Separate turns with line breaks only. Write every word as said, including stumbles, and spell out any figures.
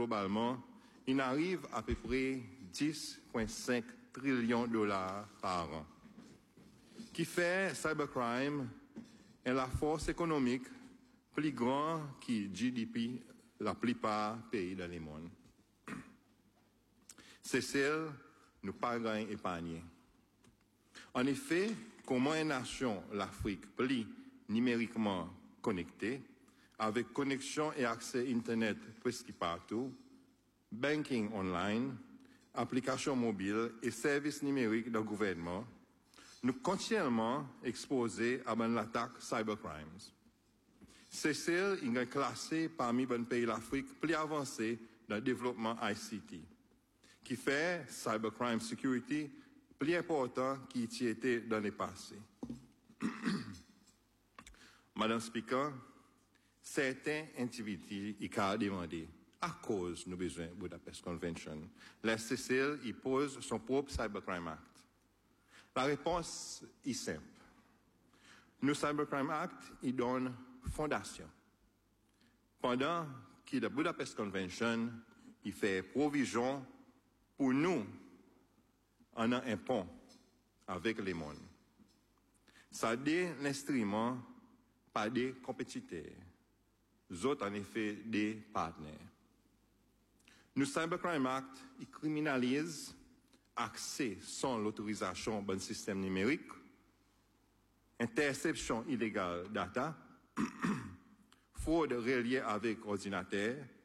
globalement, il arrive à peu près dix virgule cinq trillions de dollars par an, qui fait cybercrime est la force économique plus grande que G D P la plupart des pays dans le monde. C'est celle nous pas gain épargné. En effet, comment une nation, l'Afrique, plus numériquement connectée, avec connexion et accès Internet presque partout, banking online, applications mobiles et services numériques du gouvernement, nous continuellement exposés à une attaque cybercrimes. C'est celle qui est classée parmi les pays d'Afrique plus avancés dans le développement I C T, qui fait cybercrime security plus important qu'il y était dans le passé. Madame Speaker, certains individus y ont demandé, à cause de nos besoins de Budapest Convention, la C C L y pose son propre Cybercrime Act. La réponse est simple. Nous Cybercrime Act y donne fondation. Pendant que la Budapest Convention y fait provision pour nous en un pont avec les mondes. Ça dit l'instrument pas des compétiteurs, autres en effet des partenaires. Nous Cybercrime Act il criminalise accès sans l'autorisation d'un système numérique, interception illégale data, fraude reliée avec ordinateur,